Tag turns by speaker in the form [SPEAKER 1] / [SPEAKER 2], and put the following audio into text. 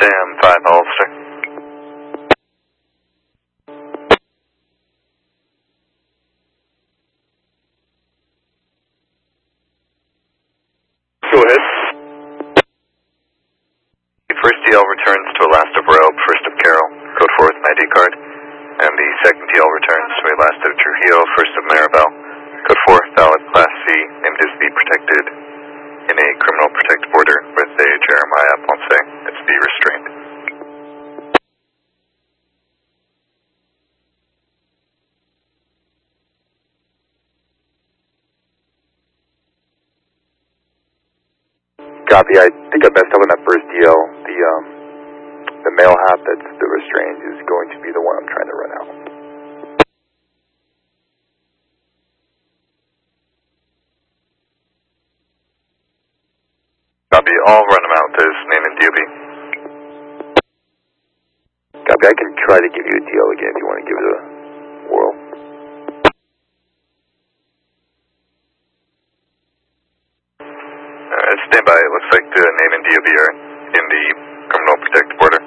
[SPEAKER 1] Sam 5 Hollister.
[SPEAKER 2] Go ahead.
[SPEAKER 1] The first DL returns to Elasta Robe, first of Carroll, code 4 with an ID card. And the second DL returns to Elasta Trujillo, first of Maribel, code 4, valid Class C, named as the protected in a criminal protective order with a Jeremiah Ponce. It's the restraint.
[SPEAKER 3] Copy. I think I messed up on that first DL. The male hat that's the restraint is going to be the one I'm trying to run out.
[SPEAKER 1] Copy. I'll run him out as name and DOB.
[SPEAKER 3] Copy. I can try to give you a DL again if you want to give it a whirl.
[SPEAKER 1] Stand by. It looks like the name and DOB are in the criminal protective order.